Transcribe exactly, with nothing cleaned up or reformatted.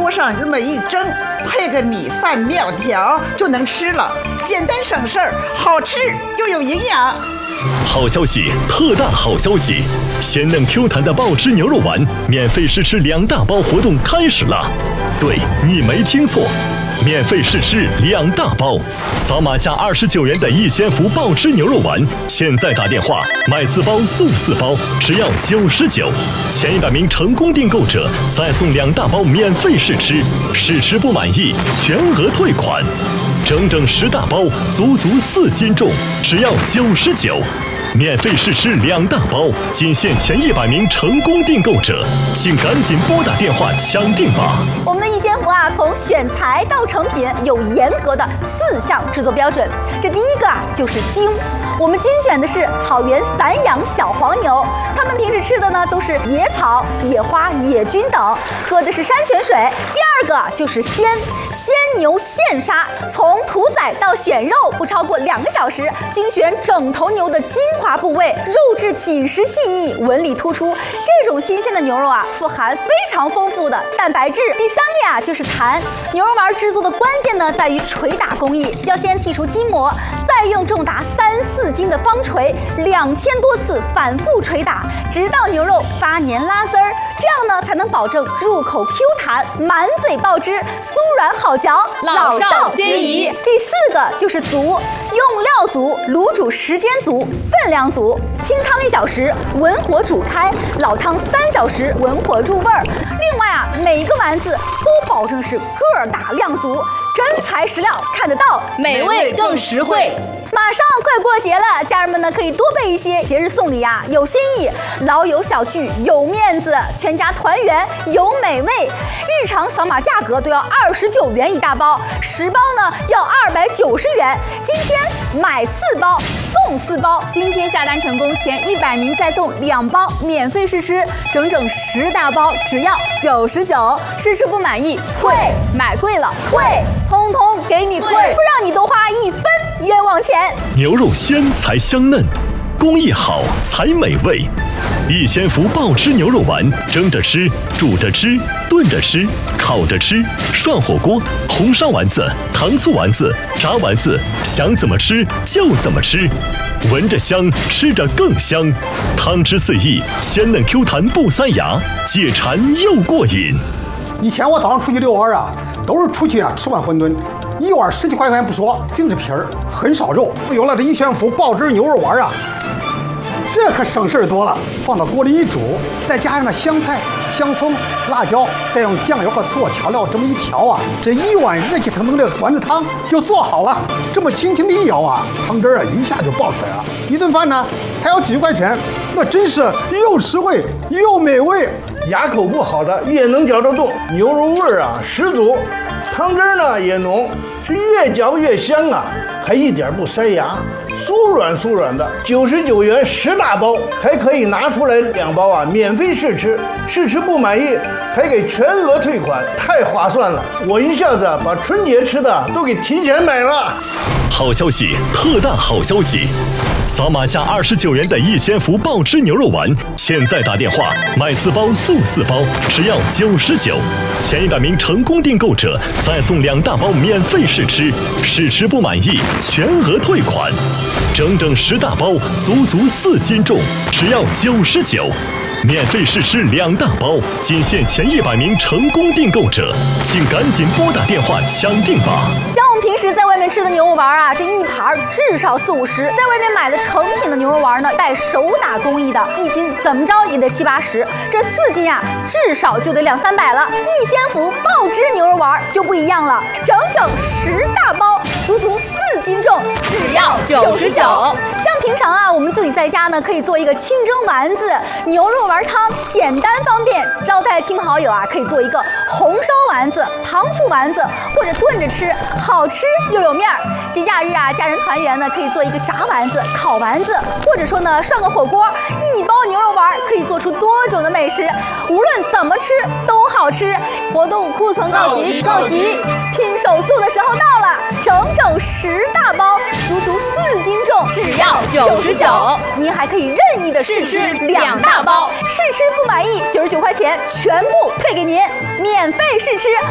锅上这么一蒸，配个米饭面条就能吃了，简单省事儿，好吃又有营养。 好消息，特大好消息！鲜嫩 Q 弹的爆汁牛肉丸免费试吃两大包活动开始了。对，你没听错，免费试吃两大包，扫码加二十九元的逸仙福爆汁牛肉丸，现在打电话买四包送四包，只要九十九，前一百名成功订购者再送两大包免费试吃，试吃不满意全额退款。整整十大包，足足四斤重，只要九十九。免费试吃两大包，仅限前一百名成功订购者，请赶紧拨打电话抢订吧。 我们的逸仙福啊，从选材到成品有严格的四项制作标准。这第一个啊，就是精。我们精选的是草原散养小黄牛，它们平时吃的呢都是野草、野花、野菌等，喝的是山泉水。第二个就是鲜，鲜牛现杀，从屠宰到选肉不超过两个小时，精选整头牛的精华部位，肉质紧实细腻，纹理突出。这种新鲜的牛肉啊，富含非常丰富的蛋白质。第三个呀，就是弹。牛肉丸制作的关键呢，在于捶打工艺，要先剔除筋膜，再用重达三四斤的方锤，两千多次反复捶打，直到牛肉发黏拉丝儿，这样呢才能保证入口 Q 弹，满嘴爆汁，酥软好嚼， 老少皆宜。 第四个就是足，用料足，卤煮时间足，分量足，清汤一小时，文火煮开，老汤三小时，文火入味儿。另外啊，每一个丸子都保证是个儿大量足，真材实料，看得到， 美味更实惠。 马上快过节了，家人们呢可以多备一些节日送礼啊，有新意，老友小聚有面子，全家团圆有美味。日常扫码价格都要二十九元一大包，十包呢要二百九十元。今天买四包送四包， 今天下单成功前一百名再送两包免费试吃，整整十大包只要九十九，试吃不满意退，买贵了退，通通给你退， 不让你多花一分冤枉钱。 牛肉鲜才香嫩，工艺好才美味。逸仙福爆汁牛肉丸，蒸着吃，煮着吃，炖着吃，烤着吃，涮火锅，红烧丸子，糖醋丸子，炸丸子，想怎么吃就怎么吃，闻着香，吃着更香，汤汁四溢，鲜嫩 Q 弹不塞牙，解馋又过瘾。 以前我早上出去遛弯啊，都是出去啊吃碗馄饨，一碗十几块钱不说，净是皮儿，很少肉。有了这逸仙福爆汁牛肉丸啊，这可省事儿多了。放到锅里一煮，再加上那香菜、香葱、辣椒，再用酱油和醋调料这么一调啊，这一碗热气腾腾的丸子汤就做好了。这么轻轻的一舀啊，汤汁啊一下就爆出来了。一顿饭呢才要几块钱，那真是又实惠又美味。 牙口不好的也能嚼得动，牛肉味儿啊十足，汤汁呢也浓，是越嚼越香啊，还一点不塞牙，酥软酥软的。九十九元十大包，还可以拿出来两包啊，免费试吃，试吃不满意还给全额退款，太划算了！我一下子把春节吃的都给提前买了。 好消息，特大好消息！扫码加二十九元的逸仙福爆汁牛肉丸，现在打电话买四包送四包，只要九十九。前一百名成功订购者再送两大包免费试吃，试吃不满意全额退款。整整十大包，足足四斤重，只要九十九。免费试吃两大包，仅限前一百名成功订购者，请赶紧拨打电话抢订吧。 像我们平时在外面吃的牛肉丸啊，这一盘至少四五十，在外面买的成品的牛肉丸呢，带手打工艺的，一斤怎么着也得七八十，这四斤啊，至少就得两三百了。逸仙福爆汁牛肉丸就不一样了，整整十大包，足足四斤重， 只要九十九。 像平常啊，我们自己在家呢，可以做一个清蒸丸子、牛肉丸汤，简单方便。招待亲朋好友啊，可以做一个红烧丸子、糖醋丸子，或者炖着吃，好吃又有面儿。节假日啊，家人团圆呢，可以做一个炸丸子、烤丸子，或者说呢，涮个火锅。一包牛肉丸可以做出多种的美食，无论怎么吃都好吃。 活动库存告急告急， 拼手速的时候到了，整整十大包，足足四斤重， 只要九十九。 您还可以任意的试吃两大包，试吃不满意九十九块钱全部退给您，免费试吃。